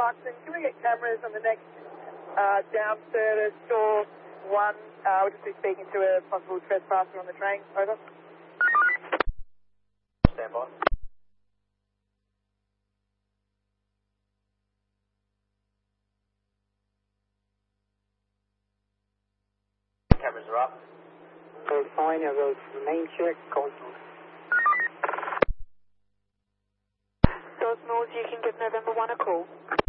Clarkson, can we get cameras on the next down service, door 1? We'll just be speaking to a possible trespasser on the train. Over. Stand by. Cameras are up. Okay, fine. I'll go to the main check. Cosmos. Cosmos, you can give November 1 a call.